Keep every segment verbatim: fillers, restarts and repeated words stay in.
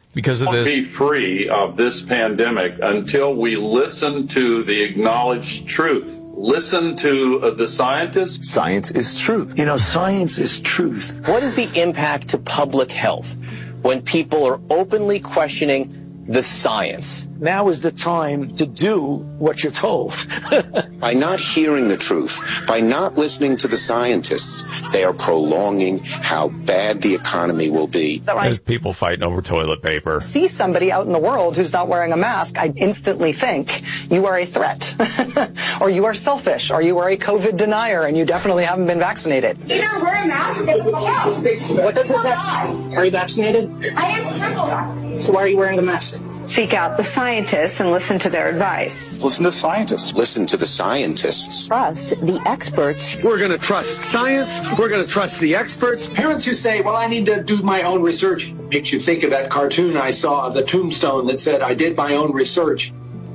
because of won't this. Be free of this pandemic until we listen to the acknowledged truth. Listen to uh, the scientists. Science is truth. You know, science is truth. What is the impact to public health when people are openly questioning the science? Now is the time to do what you're told. By not hearing the truth, by not listening to the scientists, they are prolonging how bad the economy will be. There's people fighting over toilet paper. See somebody out in the world who's not wearing a mask, I instantly think you are a threat. Or you are selfish, or you are a COVID denier, and you definitely haven't been vaccinated. Either wear a mask or go out. What does this have? Are you vaccinated? I am triple vaccinated. So why are you wearing the mask? Seek out the scientists and listen to their advice. Listen to scientists. Listen to the scientists. Trust the experts. We're going to trust science. We're going to trust the experts. Parents who say, well, I need to do my own research, makes you think of that cartoon I saw of the tombstone that said, I did my own research.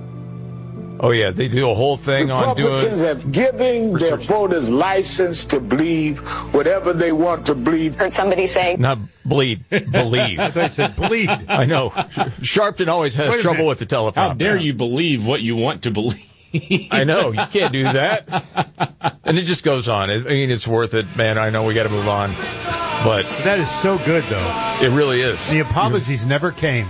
Oh, yeah, they do a whole thing on doing... Republicans have given their voters license to believe whatever they want to believe. Heard somebody say... Not bleed, believe. I thought I said bleed. I know. Sharpton always has trouble minute. with the teleprompter. How dare you believe what you want to believe? I know. You can't do that. And it just goes on. I mean, it's worth it, man. I know we got to move on. But that is so good, though. It really is. The apologies never came.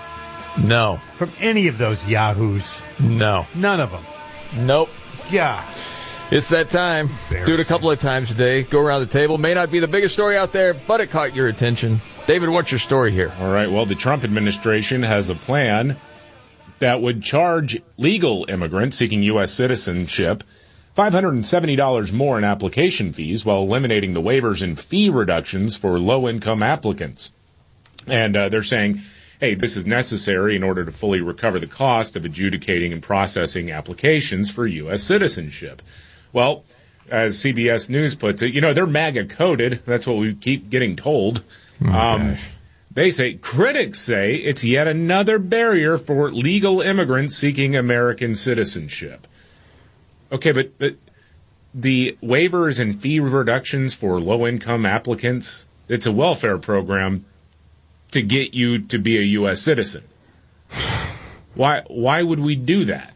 No. From any of those yahoos. No. None of them. Nope. Yeah. It's that time. Do it a couple of times a day. Go around the table. May not be the biggest story out there, but it caught your attention. David, what's your story here? All right. Well, the Trump administration has a plan that would charge legal immigrants seeking U S citizenship five hundred seventy dollars more in application fees while eliminating the waivers and fee reductions for low-income applicants. And uh, they're saying, hey, this is necessary in order to fully recover the cost of adjudicating and processing applications for U S citizenship. Well, as C B S News puts it, you know, they're MAGA coded. That's what we keep getting told. Oh, um, they say, critics say it's yet another barrier for legal immigrants seeking American citizenship. Okay, but, but the waivers and fee reductions for low-income applicants, it's a welfare program to get you to be a U S citizen. Why Why would we do that?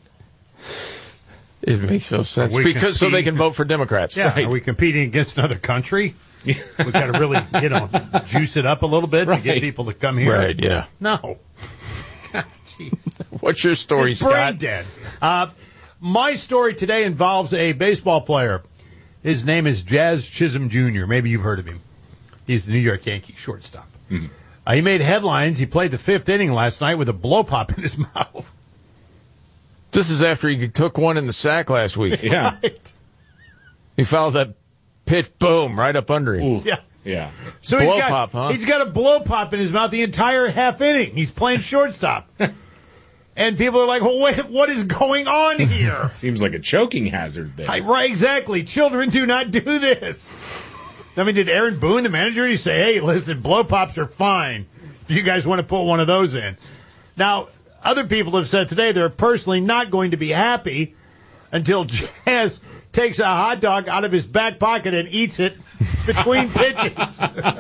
It makes no sense. Because compete- so they can vote for Democrats. Yeah, right. Are we competing against another country? We got to really, you know, juice it up a little bit right. to get people to come here. Right, yeah. No. God, jeez. What's your story, it's Scott? Brain dead. Uh, my story today involves a baseball player. His name is Jazz Chisholm Junior Maybe you've heard of him. He's the New York Yankees shortstop. Mm-hmm. Uh, he made headlines. He played the fifth inning last night with a blow pop in his mouth. This is after he took one in the sack last week. Yeah. Right. He fouls that pitch, boom, right up under him. Ooh. Yeah. Yeah. So blow he's got, pop, huh? He's got a blow pop in his mouth the entire half inning. He's playing shortstop. And people are like, well, wait, what is going on here? Seems like a choking hazard there. I, right, exactly. Children do not do this. I mean, did Aaron Boone, the manager, he say, hey, listen, blow pops are fine if you guys want to put one of those in? Now, other people have said today they're personally not going to be happy until Jazz takes a hot dog out of his back pocket and eats it between pitches.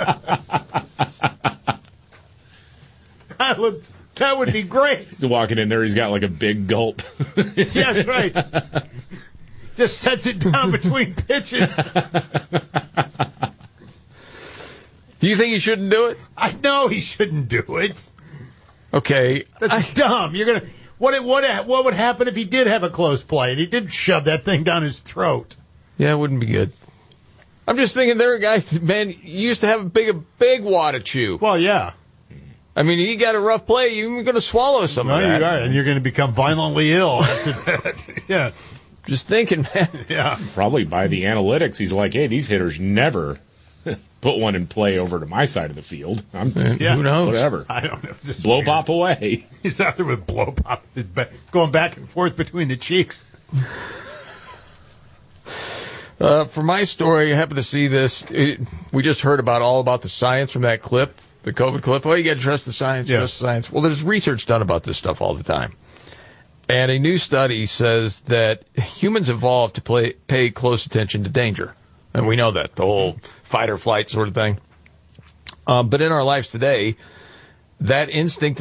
that, would, that would be great. He's walking in there, he's got like a big gulp. Yes, right. Just sets it down between pitches. Do you think he shouldn't do it? I know he shouldn't do it. Okay. That's I, dumb. You're gonna what what what would happen if he did have a close play and he did shove that thing down his throat? Yeah, it wouldn't be good. I'm just thinking there are guys, man, you used to have a big a big wad to chew. Well, yeah. I mean, you got a rough play, you're going to swallow some no, of that. You are, and you're going to become violently ill after that. Yeah. Just thinking, man. Yeah. Probably by the analytics, he's like, hey, these hitters never put one in play over to my side of the field. I'm just, yeah, who knows? Whatever. I don't know. Blow weird. pop away. He's out there with blow pop, going back and forth between the cheeks. Uh, for my story, I happened to see this. It, we just heard about all about the science from that clip, the COVID clip. Oh, you got to trust the science, yeah. trust the science. Well, there's research done about this stuff all the time. And a new study says that humans evolved to play, pay close attention to danger. And we know that, the whole fight or flight sort of thing. Um, but in our lives today, that instinct